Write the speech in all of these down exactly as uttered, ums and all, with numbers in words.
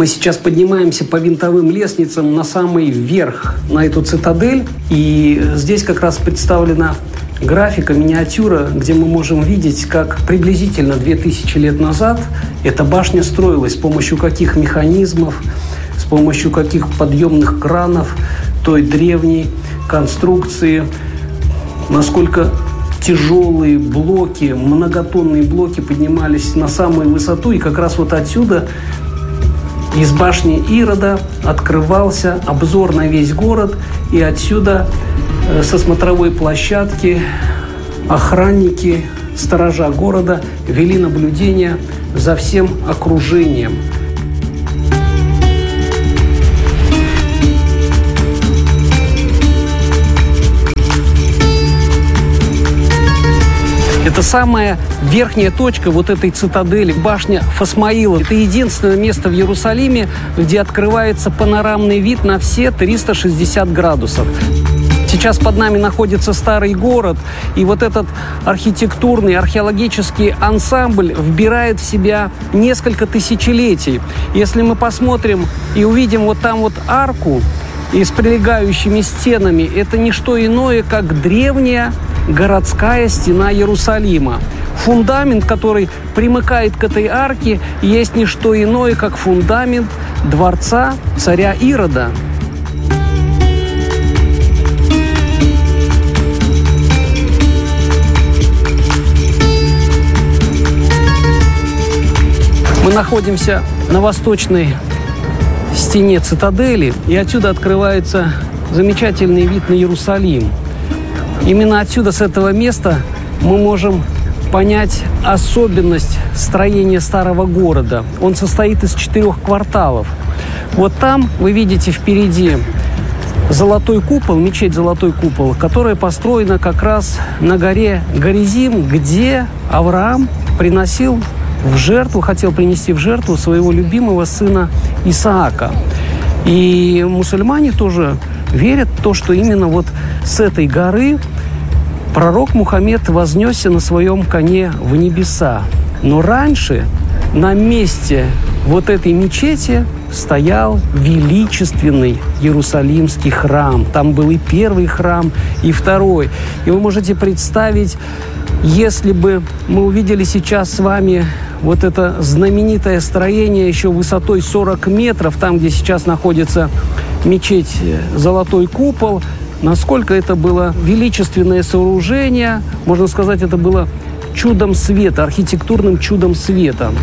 Мы сейчас поднимаемся по винтовым лестницам на самый верх, на эту цитадель. И здесь как раз представлена графика, миниатюра, где мы можем видеть, как приблизительно две тысячи лет назад эта башня строилась, с помощью каких механизмов, с помощью каких подъемных кранов той древней конструкции, насколько тяжелые блоки, многотонные блоки поднимались на самую высоту. И как раз вот отсюда, из башни Ирода, открывался обзор на весь город. И отсюда, со смотровой площадки, охранники, сторожа города вели наблюдение за всем окружением. Это самая верхняя точка вот этой цитадели, башня Фосмоила. Это единственное место в Иерусалиме, где открывается панорамный вид на все триста шестьдесят градусов. Сейчас под нами находится старый город, и вот этот архитектурный, археологический ансамбль вбирает в себя несколько тысячелетий. Если мы посмотрим и увидим вот там вот арку и с прилегающими стенами, это не что иное, как древняя городская стена Иерусалима. Фундамент, который примыкает к этой арке, есть не что иное, как фундамент дворца царя Ирода. Мы находимся на восточной стене цитадели, и отсюда открывается замечательный вид на Иерусалим. Именно отсюда, с этого места, мы можем понять особенность строения старого города. Он состоит из четырех кварталов. Вот там вы видите впереди Золотой купол, мечеть Золотой купол, которая построена как раз на горе Горизим, где Авраам приносил в жертву, хотел принести в жертву своего любимого сына Исаака. И мусульмане тоже верят в то, что именно вот с этой горы пророк Мухаммед вознесся на своем коне в небеса. Но раньше на месте вот этой мечети стоял величественный Иерусалимский храм. Там был и первый храм, и второй. И вы можете представить, если бы мы увидели сейчас с вами вот это знаменитое строение еще высотой сорок метров, там, где сейчас находится мечеть Золотой купол, насколько это было величественное сооружение, можно сказать, это было чудом света, архитектурным чудом света.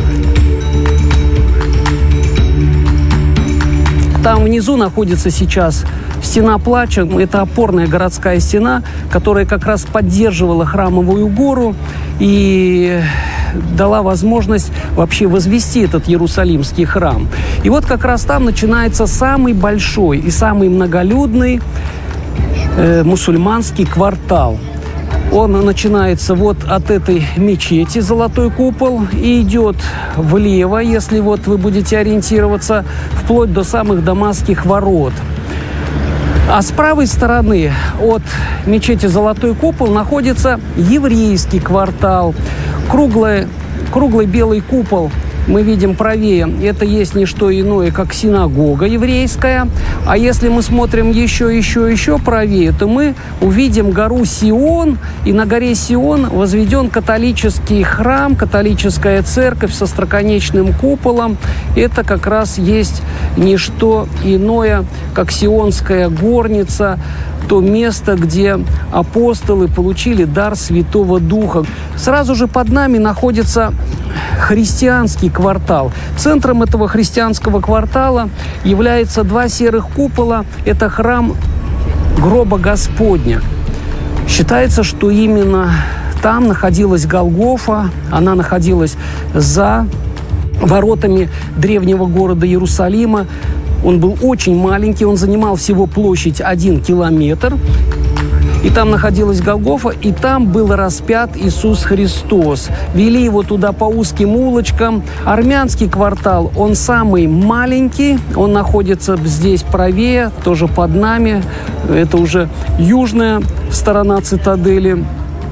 Там внизу находится сейчас стена плача. Это опорная городская стена, которая как раз поддерживала Храмовую гору и дала возможность вообще возвести этот Иерусалимский храм. И вот как раз там начинается самый большой и самый многолюдный э, мусульманский квартал. Он начинается вот от этой мечети Золотой купол и идет влево, если вот вы будете ориентироваться, вплоть до самых Дамасских ворот. А с правой стороны от мечети Золотой купол находится еврейский квартал. Круглый, круглый белый купол мы видим правее. Это есть не что иное, как синагога еврейская. А если мы смотрим еще, еще, еще правее, то мы увидим гору Сион. И на горе Сион возведен католический храм, католическая церковь со остроконечным куполом. Это как раз есть не что иное, как Сионская горница, то место, где апостолы получили дар Святого Духа. Сразу же под нами находится христианский квартал. Центром этого христианского квартала является два серых купола. Это храм гроба Господня. Считается, что именно там находилась Голгофа. Она находилась за воротами древнего города Иерусалима. Он был очень маленький, он занимал всего площадь один километр. И там находилась Голгофа, и там был распят Иисус Христос. Вели его туда по узким улочкам. Армянский квартал, он самый маленький, он находится здесь правее, тоже под нами. Это уже южная сторона цитадели.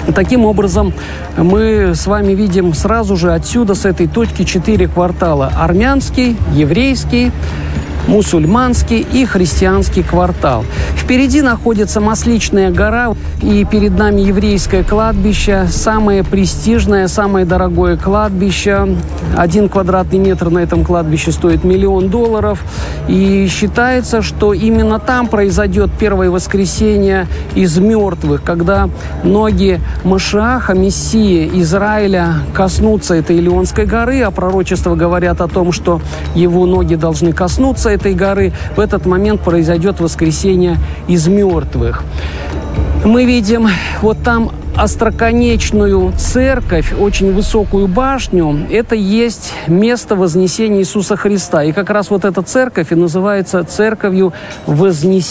Таким образом, мы с вами видим сразу же отсюда, с этой точки, четыре квартала. Армянский, еврейский, мусульманский и христианский квартал. Впереди находится Масличная гора, и перед нами еврейское кладбище, самое престижное, самое дорогое кладбище. Один квадратный метр на этом кладбище стоит миллион долларов. И считается, что именно там произойдет первое воскресение из мертвых, когда ноги Машиаха, Мессии Израиля, коснутся этой Илионской горы, а пророчества говорят о том, что его ноги должны коснуться этой горы. В этот момент произойдет воскресение из мертвых. Мы видим вот там остроконечную церковь, очень высокую башню. Это есть место вознесения Иисуса Христа. И как раз вот эта церковь и называется церковью Вознесения